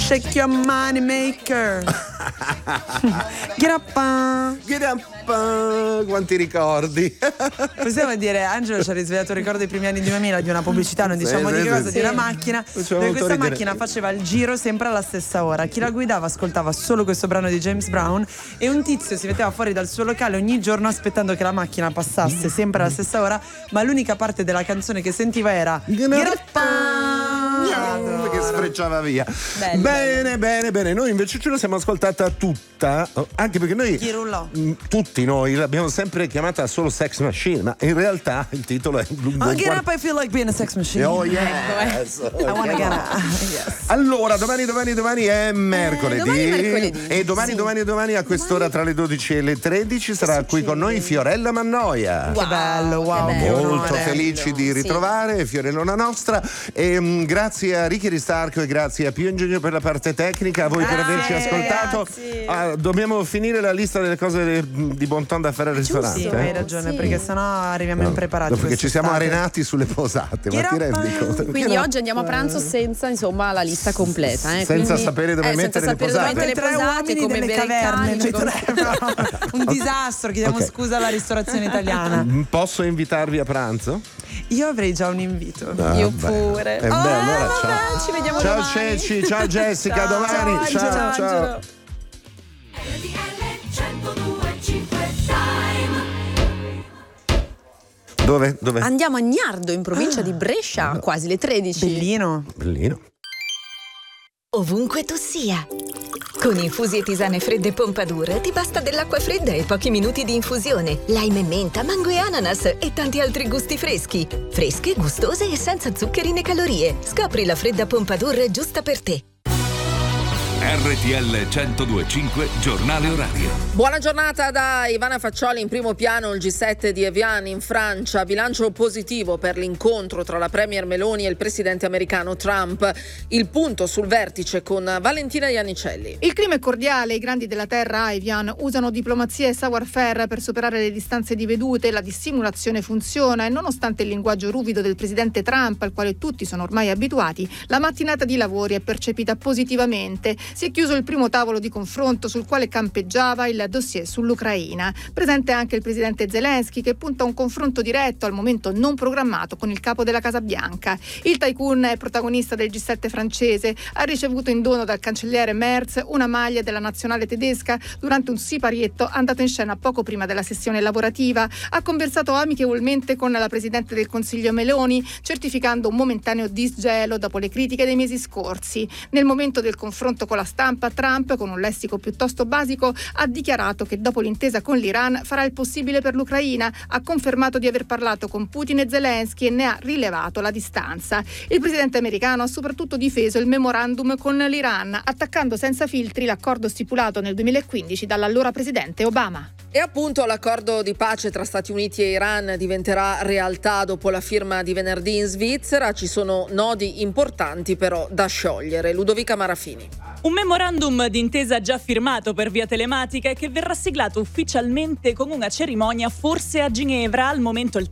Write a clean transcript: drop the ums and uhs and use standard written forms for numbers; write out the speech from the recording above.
shake your money maker. Get up. Quanti ricordi. Possiamo dire, Angelo ci ha risvegliato il ricordo dei primi anni 2000 di una pubblicità, non diciamo di che cosa, di una macchina dove questa macchina faceva il giro sempre alla stessa ora. Chi la guidava ascoltava solo questo brano di James Brown e un tizio si metteva fuori dal suo locale ogni giorno aspettando che la macchina passasse sempre alla stessa ora, ma l'unica parte della canzone che sentiva era che sfrecciava via. Bene. Noi invece ce la siamo ascoltata tutta, anche perché noi tutti noi l'abbiamo sempre chiamata solo Sex Machine, ma in realtà il titolo è Get up, I feel like being a sex machine. Oh yes, I wanna get up. Yes. Allora domani è mercoledì. E domani a quest'ora tra le 12 e le 13 sarà qui con noi Fiorella Mannoia. Che bello, wow, molto felici di ritrovare Fiorellona nostra, e grazie a Ricky Ristarco e grazie a Pio Ingegno per la parte tecnica, a voi per averci ascoltato. Dobbiamo finire la lista delle cose di bon ton da fare al ristorante. Sì, hai ragione, perché sennò arriviamo impreparati. Perché ci siamo arenati sulle posate, ma ti rendi conto? Quindi oggi andiamo a pranzo senza insomma la lista completa, senza sapere dove mettere le posate. Tre uomini come delle caverne, un disastro, chiediamo scusa alla ristorazione italiana. Posso invitarvi a pranzo? Io avrei già un invito. Io pure. Allora ciao. Ci vediamo ciao domani. Ceci, ciao Jessica, domani. Ciao. Dove? Andiamo a Gnardo, in provincia di Brescia, quasi le 13. Bellino. Ovunque tu sia. Con infusi e tisane fredde Pompadour ti basta dell'acqua fredda e pochi minuti di infusione. Lime e menta, mango e ananas e tanti altri gusti freschi. Fresche, gustose e senza zuccheri né calorie. Scopri la fredda Pompadour giusta per te. RTL 102.5 giornale orario. Buona giornata da Ivana Faccioli. In primo piano il G7 di Evian in Francia, bilancio positivo per l'incontro tra la premier Meloni e il presidente americano Trump. Il punto sul vertice con Valentina Iannicelli. Il clima è cordiale, i grandi della terra a Evian usano diplomazia e savoir-faire per superare le distanze di vedute, la dissimulazione funziona e nonostante il linguaggio ruvido del presidente Trump, al quale tutti sono ormai abituati, la mattinata di lavori è percepita positivamente. Si è chiuso il primo tavolo di confronto sul quale campeggiava il dossier sull'Ucraina. Presente anche il presidente Zelensky che punta a un confronto diretto, al momento non programmato, con il capo della Casa Bianca. Il tycoon è protagonista del G7 francese, ha ricevuto in dono dal cancelliere Merz una maglia della nazionale tedesca durante un siparietto andato in scena poco prima della sessione lavorativa. Ha conversato amichevolmente con la presidente del Consiglio Meloni, certificando un momentaneo disgelo dopo le critiche dei mesi scorsi. Nel momento del confronto con la stampa, Trump, con un lessico piuttosto basico, ha dichiarato che dopo l'intesa con l'Iran farà il possibile per l'Ucraina, ha confermato di aver parlato con Putin e Zelensky e ne ha rilevato la distanza. Il presidente americano ha soprattutto difeso il memorandum con l'Iran, attaccando senza filtri l'accordo stipulato nel 2015 dall'allora presidente Obama. E appunto l'accordo di pace tra Stati Uniti e Iran diventerà realtà dopo la firma di venerdì in Svizzera. Ci sono nodi importanti però da sciogliere. Ludovica Marafini. Un memorandum d'intesa già firmato per via telematica e che verrà siglato ufficialmente con una cerimonia forse a Ginevra. Al momento il